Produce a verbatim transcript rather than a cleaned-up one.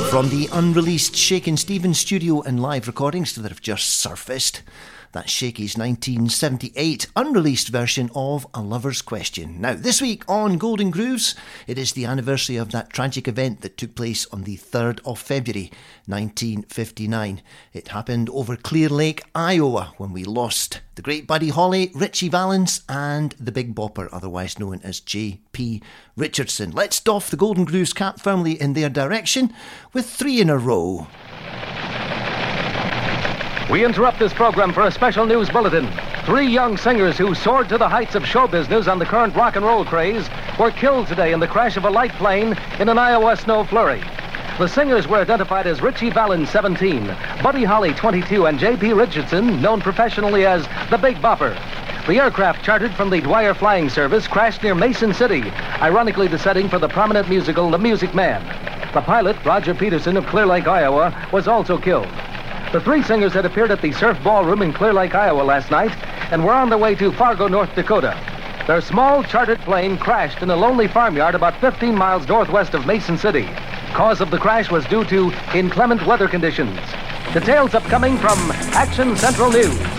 From the unreleased Shakin' Stevens studio and live recordings that have just surfaced, that's Shakey's nineteen seventy-eight unreleased version of A Lover's Question. Now, this week on Golden Grooves, it is the anniversary of that tragic event that took place on the third of February nineteen fifty-nine. It happened over Clear Lake, Iowa, when we lost the great Buddy Holly, Ritchie Valens, and the Big Bopper, otherwise known as J P Richardson. Let's doff the Golden Grooves cap firmly in their direction with three in a row. We interrupt this program for a special news bulletin. Three young singers who soared to the heights of show business on the current rock and roll craze were killed today in the crash of a light plane in an Iowa snow flurry. The singers were identified as Ritchie Valens, seventeen, Buddy Holly, twenty-two, and J P Richardson, known professionally as the Big Bopper. The aircraft, chartered from the Dwyer Flying Service, crashed near Mason City, ironically the setting for the prominent musical The Music Man. The pilot, Roger Peterson of Clear Lake, Iowa, was also killed. The three singers had appeared at the Surf Ballroom in Clear Lake, Iowa last night and were on their way to Fargo, North Dakota. Their small chartered plane crashed in a lonely farmyard about fifteen miles northwest of Mason City. Cause of the crash was due to inclement weather conditions. Details upcoming from Action Central News.